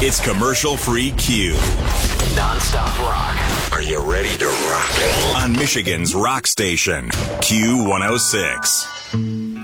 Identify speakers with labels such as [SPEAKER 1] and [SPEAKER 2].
[SPEAKER 1] It's commercial-free Q.
[SPEAKER 2] Non-stop rock.
[SPEAKER 3] Are you ready to rock?
[SPEAKER 1] On Michigan's rock station, Q106.